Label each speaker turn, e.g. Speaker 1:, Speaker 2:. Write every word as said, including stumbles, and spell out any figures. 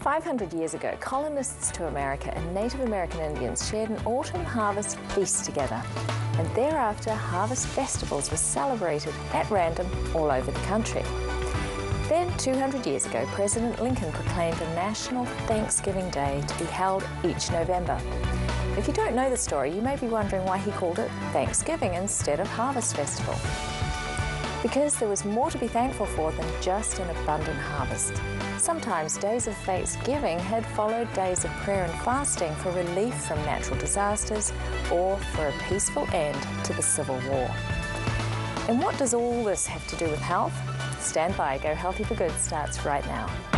Speaker 1: five hundred years ago, colonists to America and Native American Indians shared an autumn harvest feast together, and thereafter harvest festivals were celebrated at random all over the country. Then, two hundred years ago, President Lincoln proclaimed a National Thanksgiving Day to be held each November. If you don't know the story, you may be wondering why he called it Thanksgiving instead of Harvest Festival. Because there was more to be thankful for than just an abundant harvest. Sometimes days of Thanksgiving had followed days of prayer and fasting for relief from natural disasters or for a peaceful end to the Civil War. And what does all this have to do with health? Stand by, Go Healthy for Good starts right now.